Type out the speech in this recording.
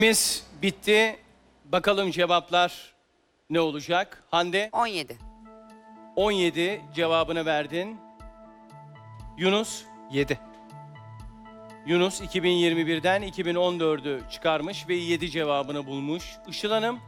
Biz bitti. Bakalım cevaplar ne olacak? Hande 17. 17 cevabını verdin. Yunus 7. Yunus 2021'den 2014'ü çıkarmış ve 7 cevabını bulmuş. Işıl Hanım